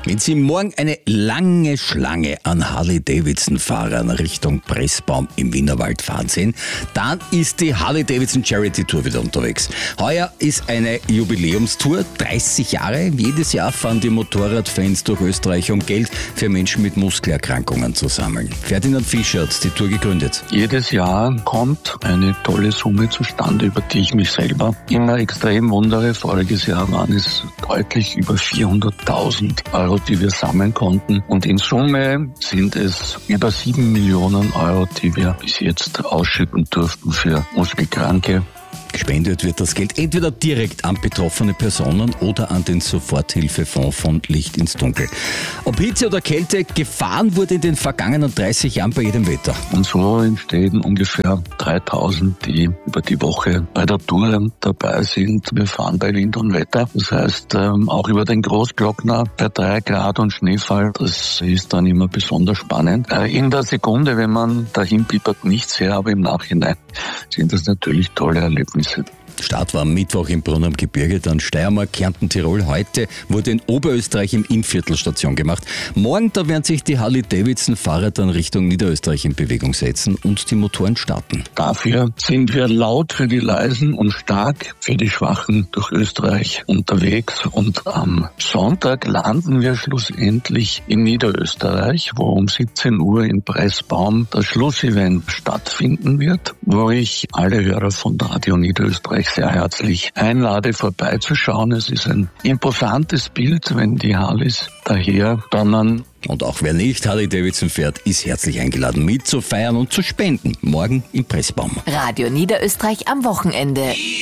Wenn Sie morgen eine lange Schlange an Harley-Davidson-Fahrern Richtung Pressbaum im Wienerwald fahren sehen, dann ist die Harley-Davidson Charity Tour wieder unterwegs. Heuer ist eine Jubiläumstour, 30 Jahre. Jedes Jahr fahren die Motorradfans durch Österreich, um Geld für Menschen mit Muskelerkrankungen zu sammeln. Ferdinand Fischer hat die Tour gegründet. Jedes Jahr kommt eine tolle Summe zustande, über die ich mich selber immer extrem wundere. Voriges Jahr waren es deutlich über 400.000 Euro, die wir sammeln konnten. Und in Summe sind es über 7 Millionen Euro, die wir bis jetzt ausschütten durften für Muskelkranke. Gespendet wird das Geld entweder direkt an betroffene Personen oder an den Soforthilfefonds von Licht ins Dunkel. Ob Hitze oder Kälte, gefahren wurde in den vergangenen 30 Jahren bei jedem Wetter. Und so entstehen ungefähr 3.000, die über die Woche bei der Tour dabei sind. Wir fahren bei Wind und Wetter. Das heißt, auch über den Großglockner bei 3 Grad und Schneefall. Das ist dann immer besonders spannend. In der Sekunde, wenn man dahin bibbert, nichts her, aber im Nachhinein sind das natürlich tolle Erlebnisse. Start war am Mittwoch im Brunn am Gebirge, dann Steiermark, Kärnten, Tirol. Heute wurde in Oberösterreich im Innviertel Station gemacht. Morgen, da werden sich die Harley-Davidson-Fahrer dann Richtung Niederösterreich in Bewegung setzen und die Motoren starten. Dafür sind wir laut für die Leisen und stark für die Schwachen durch Österreich unterwegs. Und am Sonntag landen wir schlussendlich in Niederösterreich, wo um 17 Uhr in Pressbaum das Schlussevent stattfinden wird, wo ich alle Hörer von Radio Niederösterreich sehr herzlich einlade, vorbeizuschauen. Es ist ein imposantes Bild, wenn die Harleys daher donnern. Und auch wer nicht Harley-Davidson fährt, ist herzlich eingeladen, mitzufeiern und zu spenden. Morgen im Pressbaum. Radio Niederösterreich am Wochenende.